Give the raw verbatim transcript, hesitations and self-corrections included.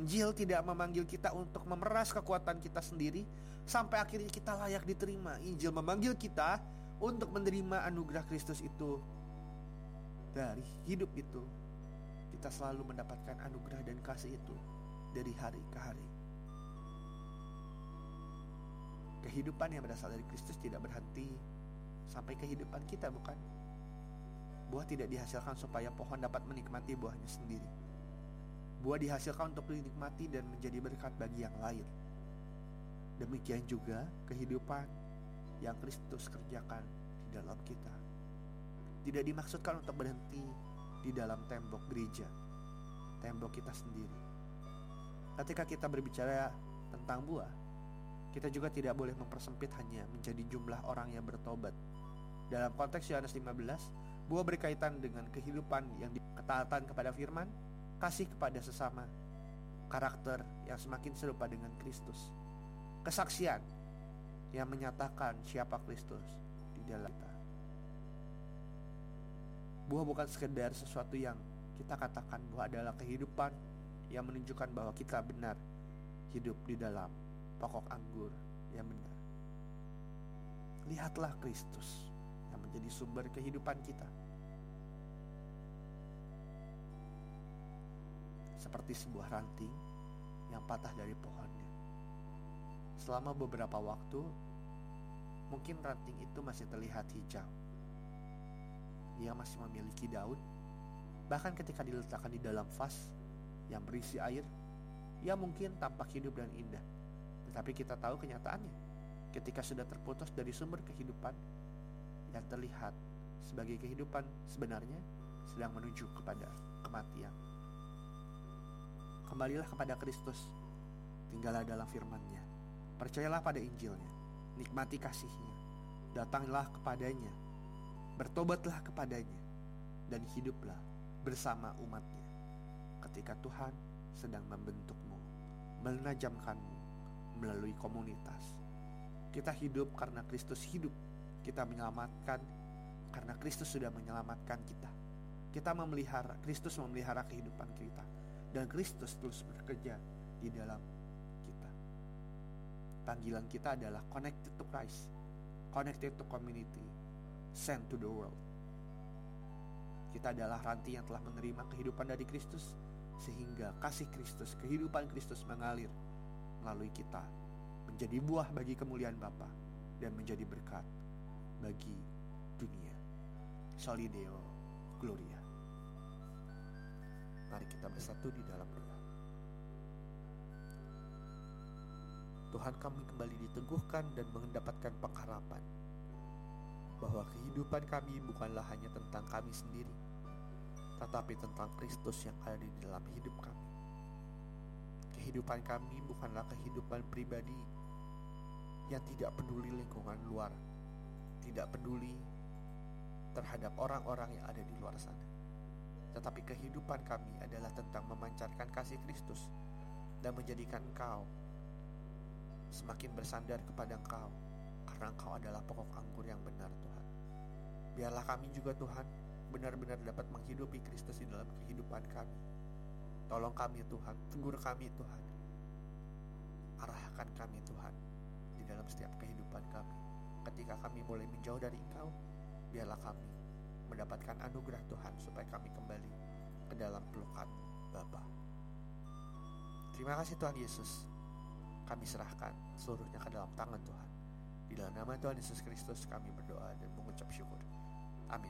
Injil tidak memanggil kita untuk memeras kekuatan kita sendiri sampai akhirnya kita layak diterima. Injil memanggil kita untuk menerima anugerah Kristus itu. Dari hidup itu kita selalu mendapatkan anugerah dan kasih itu dari hari ke hari. Kehidupan yang berasal dari Kristus tidak berhenti sampai kehidupan kita, bukan? Buah tidak dihasilkan supaya pohon dapat menikmati buahnya sendiri. Buah dihasilkan untuk dinikmati dan menjadi berkat bagi yang lain. Demikian juga kehidupan yang Kristus kerjakan di dalam kita. Tidak dimaksudkan untuk berhenti di dalam tembok gereja, tembok kita sendiri. Ketika kita berbicara tentang buah, kita juga tidak boleh mempersempit hanya menjadi jumlah orang yang bertobat. Dalam konteks Yohanes lima belas, buah berkaitan dengan kehidupan yang ketaatan kepada firman, kasih kepada sesama, karakter yang semakin serupa dengan Kristus, kesaksian yang menyatakan siapa Kristus di dalam kita. Buah bukan sekedar sesuatu yang kita katakan bahwa adalah kehidupan yang menunjukkan bahwa kita benar hidup di dalam pokok anggur yang benar. Lihatlah Kristus yang menjadi sumber kehidupan kita. Seperti sebuah ranting yang patah dari pohonnya. Selama beberapa waktu, mungkin ranting itu masih terlihat hijau. Ia masih memiliki daun. Bahkan ketika diletakkan di dalam vas yang berisi air, ia mungkin tampak hidup dan indah. Tetapi kita tahu kenyataannya, ketika sudah terputus dari sumber kehidupan, yang terlihat sebagai kehidupan sebenarnya sedang menuju kepada kematian. Kembalilah kepada Kristus, tinggallah dalam firman-Nya, percayalah pada Injil-Nya, nikmati kasih-Nya, datanglah kepadanya, bertobatlah kepadanya, dan hiduplah bersama umat-Nya. Ketika Tuhan sedang membentukmu, menajamkanmu melalui komunitas. Kita hidup karena Kristus hidup. Kita menyelamatkan karena Kristus sudah menyelamatkan kita. Kita memelihara, Kristus memelihara kehidupan kita. Dan Kristus terus bekerja di dalam kita. Panggilan kita adalah connected to Christ, connected to community, sent to the world. Kita adalah ranting yang telah menerima kehidupan dari Kristus, sehingga kasih Kristus, kehidupan Kristus mengalir melalui kita, menjadi buah bagi kemuliaan Bapa dan menjadi berkat bagi dunia. Soli Deo Gloria. Mari kita bersatu di dalam doa. Tuhan, kami kembali diteguhkan dan mendapatkan pengharapan bahwa kehidupan kami bukanlah hanya tentang kami sendiri, tetapi tentang Kristus yang ada di dalam hidup kami. Kehidupan kami bukanlah kehidupan pribadi yang tidak peduli lingkungan luar, tidak peduli terhadap orang-orang yang ada di luar sana. Tetapi kehidupan kami adalah tentang memancarkan kasih Kristus dan menjadikan Engkau semakin bersandar kepada Engkau, karena Engkau adalah pokok anggur yang benar, Tuhan. Biarlah kami juga, Tuhan, benar-benar dapat menghidupi Kristus di dalam kehidupan kami. Tolong kami, Tuhan, tegur kami, Tuhan. Arahkan kami, Tuhan, di dalam setiap kehidupan kami. Ketika kami mulai menjauh dari Engkau, biarlah kami mendapatkan anugerah Tuhan supaya kami kembali ke dalam pelukan Bapa. Terima kasih Tuhan Yesus. Kami serahkan seluruhnya ke dalam tangan Tuhan. Di dalam nama Tuhan Yesus Kristus kami berdoa dan mengucap syukur.